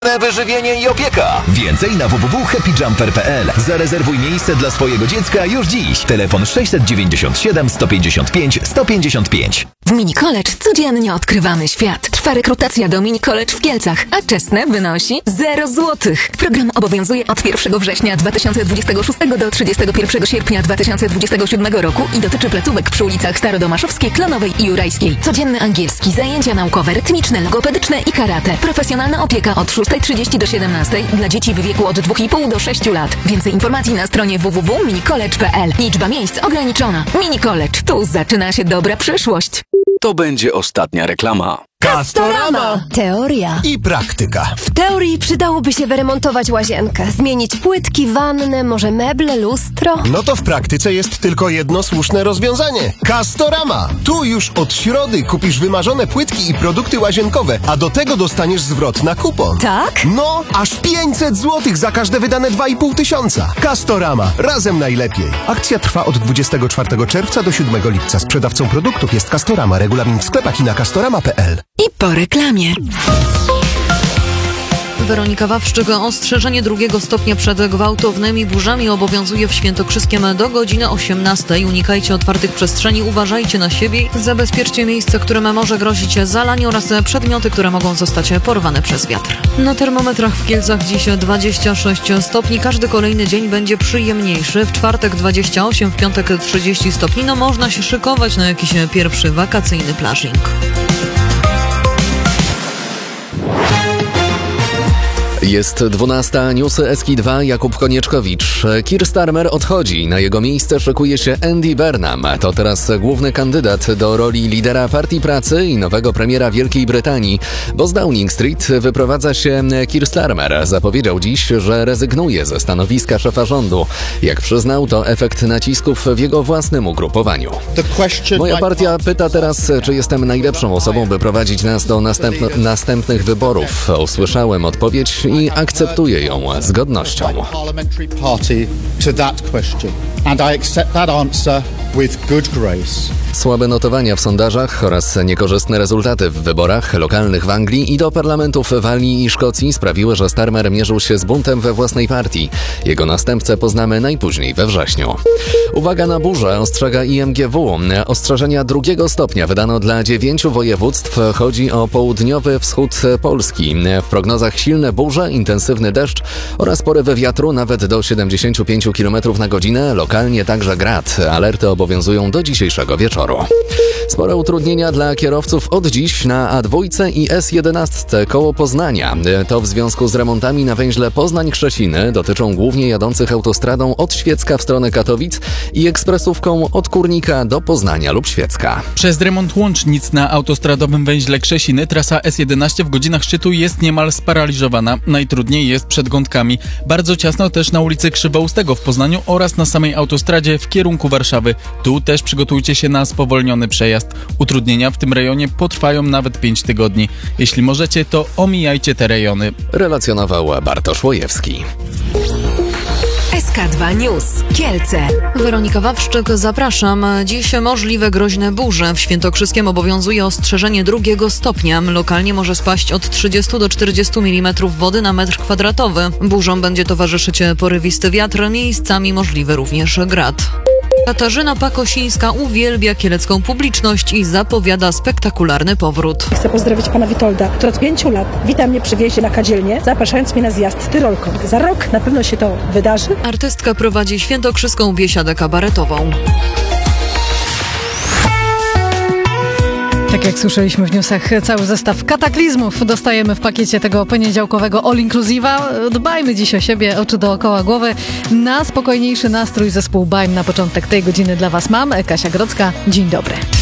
Wyżywienie i opieka. Więcej na www.happyjumper.pl. Zarezerwuj miejsce dla swojego dziecka już dziś. Telefon 697 155 155. W Mini College codziennie odkrywamy świat. Trwa rekrutacja do Mini College w Kielcach, a czesne wynosi 0 złotych. Program obowiązuje od 1 września 2026 do 31 sierpnia 2027 roku i dotyczy placówek przy ulicach Starodomaszowskiej, Klonowej i Jurajskiej. Codzienny angielski, zajęcia naukowe, rytmiczne, logopedyczne i karate. Profesjonalna opieka od 6:30 do 17 dla dzieci w wieku od 2,5 do 6 lat. Więcej informacji na stronie www.minicollege.pl. Liczba miejsc ograniczona. Mini College. Tu zaczyna się dobra przyszłość. To będzie ostatnia reklama. Castorama! Teoria i praktyka. W teorii przydałoby się wyremontować łazienkę, zmienić płytki, wannę, może meble, lustro. No to w praktyce jest tylko jedno słuszne rozwiązanie. Castorama! Tu już od środy kupisz wymarzone płytki i produkty łazienkowe, a do tego dostaniesz zwrot na kupon. Tak? No, aż 500 zł za każde wydane 2,5 tysiąca. Castorama. Razem najlepiej. Akcja trwa od 24 czerwca do 7 lipca. Sprzedawcą produktów jest Castorama. Regulamin w sklepach i na castorama.pl. I po reklamie. Weronika Wawrzyk. Ostrzeżenie 2 stopnia przed gwałtownymi burzami obowiązuje w Świętokrzyskiem do godziny 18. Unikajcie otwartych przestrzeni, uważajcie na siebie, zabezpieczcie miejsce, którym może grozić zalanie oraz przedmioty, które mogą zostać porwane przez wiatr. Na termometrach w Kielcach dziś 26 stopni, każdy kolejny dzień będzie przyjemniejszy. W czwartek 28, w piątek 30 stopni. No można się szykować na jakiś pierwszy wakacyjny plażing. Jest 12, newsy SK2, Jakub Konieczkowicz. Keir Starmer odchodzi, na jego miejsce szykuje się Andy Burnham. To teraz główny kandydat do roli lidera Partii Pracy i nowego premiera Wielkiej Brytanii. Bo z Downing Street wyprowadza się Keir Starmer. Zapowiedział dziś, że rezygnuje ze stanowiska szefa rządu. Jak przyznał, to efekt nacisków w jego własnym ugrupowaniu. Moja partia pyta teraz, czy jestem najlepszą osobą, by prowadzić nas do następnych wyborów. Usłyszałem odpowiedź i akceptuję ją z godnością. Słabe notowania w sondażach oraz niekorzystne rezultaty w wyborach lokalnych w Anglii i do parlamentów Walii i Szkocji sprawiły, że Starmer mierzył się z buntem we własnej partii. Jego następcę poznamy najpóźniej we wrześniu. Uwaga na burzę, ostrzega IMGW. Ostrzeżenia 2 stopnia wydano dla 9 województw. Chodzi o południowy wschód Polski. W prognozach silne burze, intensywny deszcz oraz porywy wiatru nawet do 75 km na godzinę. Lokalnie także grad. Alerty obowiązują do dzisiejszego wieczoru. Spore utrudnienia dla kierowców od dziś na A2 i S11 koło Poznania. To w związku z remontami na węźle Poznań-Krzesiny. Dotyczą głównie jadących autostradą od Świecka w stronę Katowic i ekspresówką od Kurnika do Poznania lub Świecka. Przez remont łącznic na autostradowym węźle Krzesiny trasa S11 w godzinach szczytu jest niemal sparaliżowana. Najtrudniej jest przed Gądkami. Bardzo ciasno też na ulicy Krzywoustego w Poznaniu oraz na samej autostradzie w kierunku Warszawy. Tu też przygotujcie się na spowolniony przejazd. Utrudnienia w tym rejonie potrwają nawet 5 tygodni. Jeśli możecie, to omijajcie te rejony. Relacjonował Bartosz Łojewski. SK2 News. Kielce. Weronika Wawrzyk, zapraszam. Dziś możliwe groźne burze. W Świętokrzyskiem obowiązuje ostrzeżenie 2 stopnia. Lokalnie może spaść od 30 do 40 mm wody na metr kwadratowy. Burzom będzie towarzyszyć porywisty wiatr, miejscami możliwy również grad. Katarzyna Pakosińska uwielbia kielecką publiczność i zapowiada spektakularny powrót. Chcę pozdrowić pana Witolda, który od 5 lat wita mnie przy wjeździe na Kadzielnię, zapraszając mnie na zjazd tyrolką. Za rok na pewno się to wydarzy. Artystka prowadzi świętokrzyską biesiadę kabaretową. Tak jak słyszeliśmy w newsach, cały zestaw kataklizmów dostajemy w pakiecie tego poniedziałkowego All Inclusive'a. Dbajmy dziś o siebie, oczy dookoła głowy. Na spokojniejszy nastrój zespół BAIM na początek tej godziny dla Was mam. Kasia Grodzka, dzień dobry.